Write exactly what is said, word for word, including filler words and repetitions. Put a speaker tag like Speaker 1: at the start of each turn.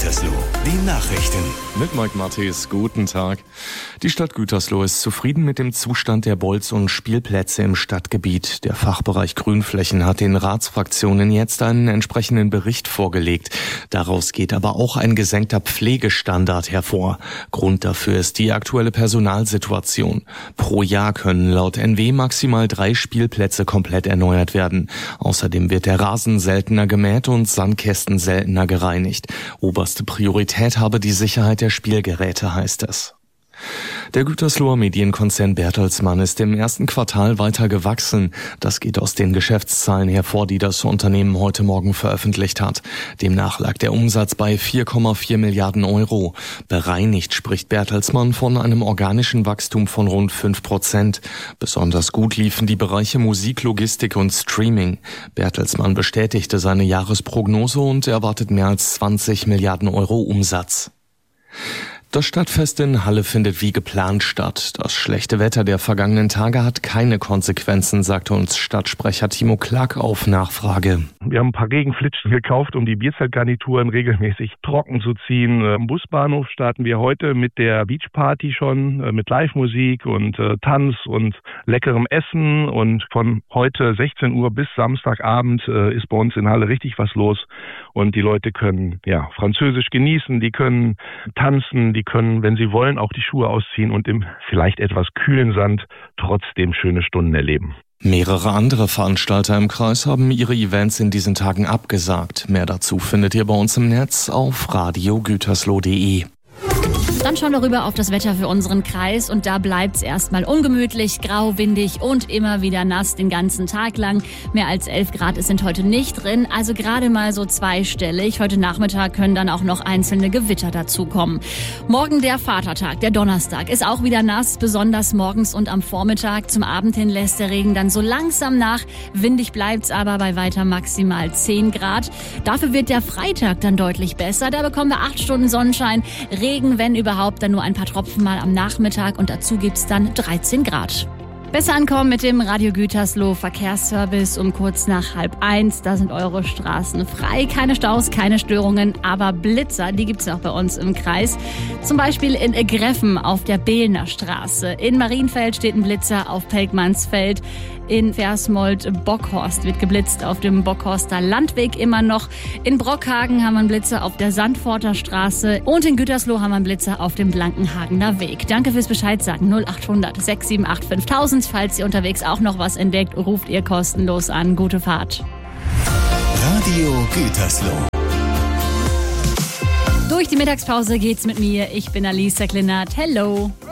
Speaker 1: Gütersloh, die Nachrichten.
Speaker 2: Mit Mike Matthes, guten Tag. Die Stadt Gütersloh ist zufrieden mit dem Zustand der Bolz- und Spielplätze im Stadtgebiet. Der Fachbereich Grünflächen hat den Ratsfraktionen jetzt einen entsprechenden Bericht vorgelegt. Daraus geht aber auch ein gesenkter Pflegestandard hervor. Grund dafür ist die aktuelle Personalsituation. Pro Jahr können laut N W maximal drei Spielplätze komplett erneuert werden. Außerdem wird der Rasen seltener gemäht und Sandkästen seltener gereinigt. Oberste Priorität habe die Sicherheit der Spielgeräte, heißt es. Der Gütersloher Medienkonzern Bertelsmann ist im ersten Quartal weiter gewachsen. Das geht aus den Geschäftszahlen hervor, die das Unternehmen heute Morgen veröffentlicht hat. Demnach lag der Umsatz bei vier Komma vier Milliarden Euro. Bereinigt spricht Bertelsmann von einem organischen Wachstum von rund fünf Prozent. Besonders gut liefen die Bereiche Musik, Logistik und Streaming. Bertelsmann bestätigte seine Jahresprognose und erwartet mehr als zwanzig Milliarden Euro Umsatz. Das Stadtfest in Halle findet wie geplant statt. Das schlechte Wetter der vergangenen Tage hat keine Konsequenzen, sagte uns Stadtsprecher Timo Klack auf Nachfrage.
Speaker 3: Wir haben ein paar Regenflitschen gekauft, um die Bierzeltgarnituren regelmäßig trocken zu ziehen. Am Busbahnhof starten wir heute mit der Beachparty schon, mit Live-Musik und äh, Tanz und leckerem Essen. Und von heute sechzehn Uhr bis Samstagabend äh, ist bei uns in Halle richtig was los. Und die Leute können ja Französisch genießen, die können tanzen, die können, wenn sie wollen, auch die Schuhe ausziehen und im vielleicht etwas kühlen Sand trotzdem schöne Stunden erleben.
Speaker 2: Mehrere andere Veranstalter im Kreis haben ihre Events in diesen Tagen abgesagt. Mehr dazu findet ihr bei uns im Netz auf radio gütersloh punkt de.
Speaker 4: Dann schauen wir rüber auf das Wetter für unseren Kreis und da bleibt's erstmal ungemütlich, grau, windig und immer wieder nass den ganzen Tag lang. Mehr als elf Grad sind heute nicht drin, also gerade mal so zweistellig. Heute Nachmittag können dann auch noch einzelne Gewitter dazukommen. Morgen der Vatertag, der Donnerstag, ist auch wieder nass, besonders morgens und am Vormittag. Zum Abend hin lässt der Regen dann so langsam nach. Windig bleibt's aber bei weiter maximal zehn Grad. Dafür wird der Freitag dann deutlich besser. Da bekommen wir acht Stunden Sonnenschein, Regen, wenn überhaupt, dann nur ein paar Tropfen mal am Nachmittag und dazu gibt's dann dreizehn Grad. Besser ankommen mit dem Radio Gütersloh Verkehrsservice um kurz nach halb eins. Da sind eure Straßen frei. Keine Staus, keine Störungen, aber Blitzer, die gibt's noch bei uns im Kreis. Zum Beispiel in Greffen auf der Behlner Straße. In Marienfeld steht ein Blitzer auf Pelkmannsfeld. In Versmold-Bockhorst wird geblitzt auf dem Bockhorster Landweg immer noch. In Brockhagen haben wir einen Blitzer auf der Sandforter Straße. Und in Gütersloh haben wir einen Blitzer auf dem Blankenhagener Weg. Danke fürs Bescheid sagen. null acht hundert sechs sieben acht fünftausend. Falls ihr unterwegs auch noch was entdeckt, ruft ihr kostenlos an. Gute Fahrt.
Speaker 1: Radio Gütersloh.
Speaker 4: Durch die Mittagspause geht's mit mir. Ich bin Alice Klinert. Hello.